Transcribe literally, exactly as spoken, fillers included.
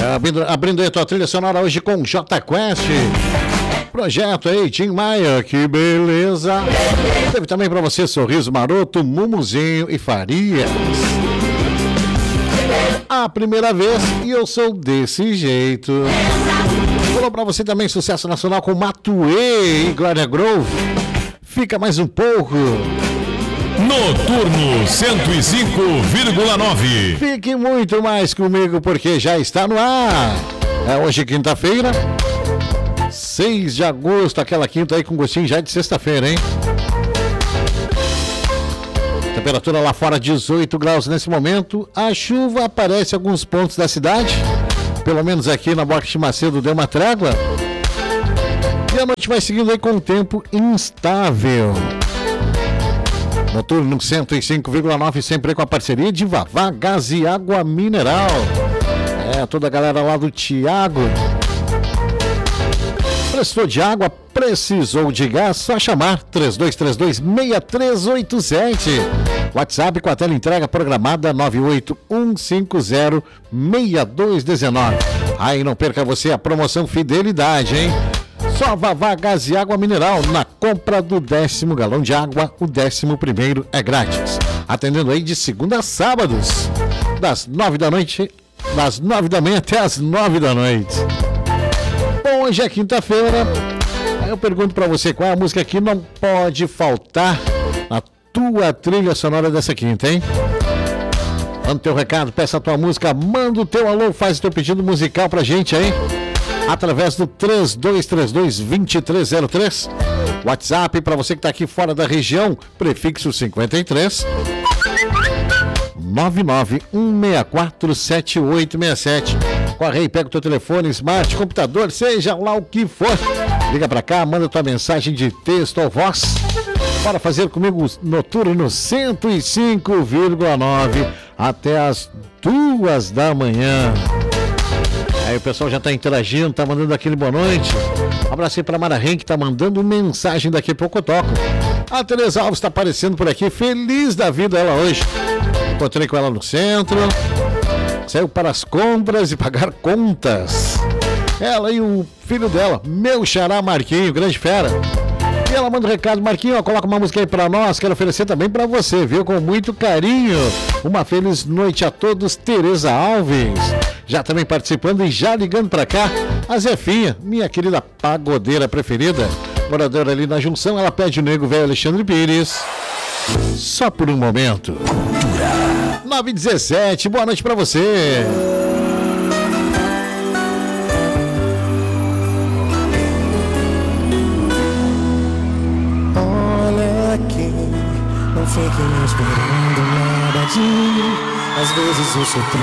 Abrindo, abrindo aí a tua trilha sonora hoje com J Quest. Projeto aí, Tim Maia, que beleza. Teve também pra você Sorriso Maroto, Mumuzinho e Farias. A primeira vez e eu sou desse jeito. Falou pra você também sucesso nacional com Matuê e Glória Groove. Fica mais um pouco. Noturno cento e cinco vírgula nove. Fique muito mais comigo porque já está no ar. É hoje quinta-feira, seis de agosto, aquela quinta aí com gostinho já de sexta-feira, hein? Temperatura lá fora dezoito graus nesse momento. A chuva aparece em alguns pontos da cidade. Pelo menos aqui na Borges Macedo deu uma trégua. E a noite vai seguindo aí com o tempo instável. Noturno cento e cinco vírgula nove, sempre com a parceria de Vavá Gás e Água Mineral. É, toda a galera lá do Tiago. Precisou de água, precisou de gás, só chamar três dois três dois, seis três oito sete. WhatsApp com a tela entrega programada nove oito um cinco zero seis dois um nove. Aí não perca você a promoção Fidelidade, hein? Só Vavá Gás e Água Mineral. Na compra do décimo galão de água, o décimo primeiro é grátis. Atendendo aí de segunda a sábados, das nove da noite, das nove da manhã até as nove da noite. Bom, hoje é quinta-feira. Aí eu pergunto pra você qual é a música que não pode faltar na tua trilha sonora dessa quinta, hein? Manda teu recado, peça a tua música, manda o teu alô, faz o teu pedido musical pra gente aí. Através do três dois três dois, dois três zero três. WhatsApp para você que está aqui fora da região, prefixo cinquenta e três, nove nove um seis quatro sete oito seis sete. Corre aí, pega o teu telefone, smart, computador, seja lá o que for. Liga para cá, manda tua mensagem de texto ou voz. Para fazer comigo Noturno cento e cinco vírgula nove até as duas da manhã. Aí o pessoal já tá interagindo, tá mandando aquele boa noite. Um abraço aí pra Mara Ren, que tá mandando mensagem, daqui a pouco eu toco. A Tereza Alves tá aparecendo por aqui, feliz da vida ela hoje. Encontrei com ela no centro. Saiu para as compras e pagar contas. Ela e o filho dela, meu xará Marquinho, grande fera. E ela manda um recado, Marquinho, ó, coloca uma música aí pra nós, quero oferecer também pra você, viu? Com muito carinho. Uma feliz noite a todos, Tereza Alves. Já também participando e já ligando pra cá, a Zefinha, minha querida pagodeira preferida, moradora ali na junção, ela pede o nego velho Alexandre Pires. Só por um momento. nove e dezessete, boa noite pra você. Olha aqui, não fiquem esperando nada de mim. Às vezes eu sou